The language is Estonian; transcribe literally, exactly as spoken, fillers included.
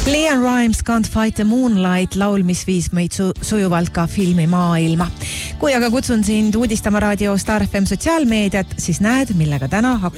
Leanne Rimes Can't Fight the Moonlight, laul, mis viis meid su- sujuvalt ka filmi maailma. Kui aga kutsun sind uudistama raadio Star F M sotsiaalmeediat, siis näed, millega täna hakkab